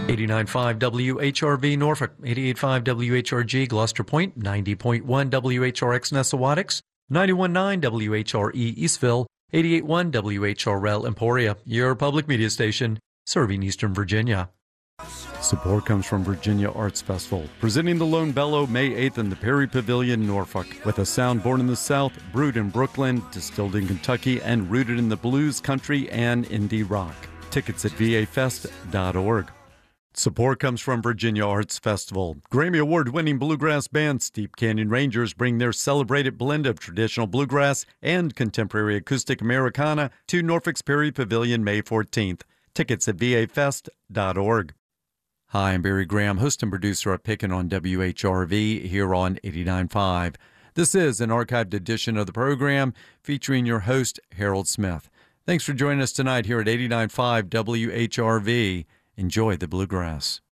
89.5 WHRV Norfolk, 88.5 WHRG Gloucester Point, 90.1 WHRX Nessawaticks, 91.9 WHRE Eastville, 88.1 WHRL Emporia, your public media station serving Eastern Virginia. Support comes from Virginia Arts Festival, presenting the Lone Bellow May 8th in the Perry Pavilion, Norfolk. With a sound born in the South, brewed in Brooklyn, distilled in Kentucky, and rooted in the blues, country, and indie rock. Tickets at vafest.org. Support comes from Virginia Arts Festival. Grammy Award-winning bluegrass band Steep Canyon Rangers bring their celebrated blend of traditional bluegrass and contemporary acoustic Americana to Norfolk's Perry Pavilion May 14th. Tickets at vafest.org. Hi, I'm Barry Graham, host and producer of Pickin' on WHRV here on 89.5. This is an archived edition of the program featuring your host, Harold Smith. Thanks for joining us tonight here at 89.5 WHRV. Enjoy the bluegrass.